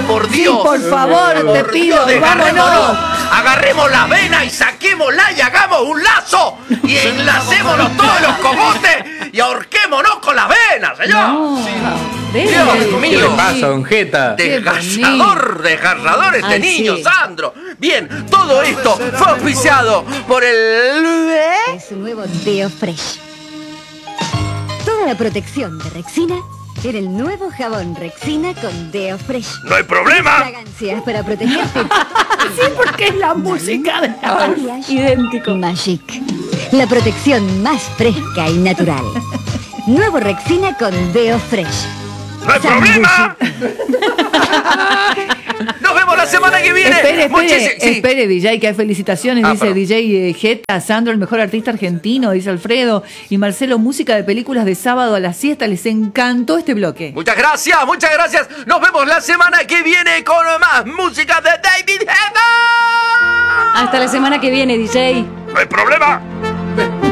por Dios. Sí, por favor, te pido, vámonos. Agarremos la vena y saquémosla y hagamos un lazo. Y enlacémonos todos los cogotes y ahorquémonos con las venas, señor. No, Dios ¿Qué mío. le pasa, don Jeta? Desgarrador este Ay, niño, sí. Sandro. Bien, todo esto fue auspiciado por el... Es un nuevo Deo Fresh. Toda la protección de Rexina en el nuevo jabón Rexina con Deo Fresh. No hay problema. Fragancias para protegerte. Sí, porque es la música de idéntico. Magic. La protección más fresca y natural. Nuevo Rexina con Deo Fresh. No hay problema. Nos vemos la semana que viene. Espere, DJ, que hay felicitaciones. Dice perdón. DJ Jeta, Sandro, el mejor artista argentino, dice Alfredo. Y Marcelo, música de películas de sábado a la siesta. Les encantó este bloque. Muchas gracias, muchas gracias. Nos vemos la semana que viene con más música de David Guetta. Hasta la semana que viene, DJ. No hay problema.